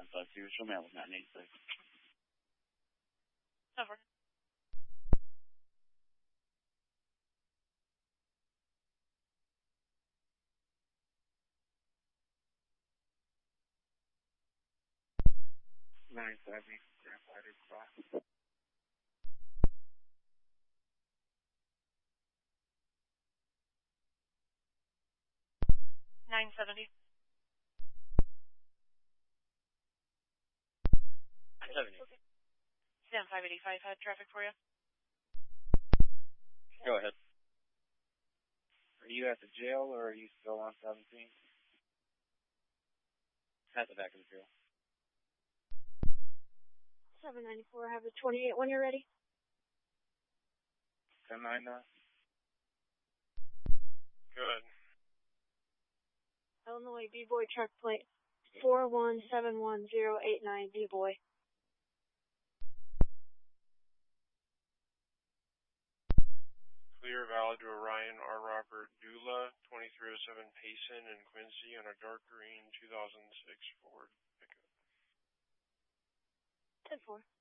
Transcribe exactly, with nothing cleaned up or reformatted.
nine five two, show me out with nine eight six. Over. nine seventy, Grand Fighter Cross. nine seventy. seventy. Okay. Stand five eighty-five, had traffic for you. Go ahead. Are you at the jail or are you still on seventeen? At the back of the jail. seven ninety-four, have the twenty-eight when you're ready. ten nine nine. Good. Illinois B-Boy truck plate four one seven one zero eight nine B-Boy. Clear valid to Orion R. Robert Dula, twenty-three oh seven Payson in Quincy on a dark green two thousand six Ford pickup. ten four.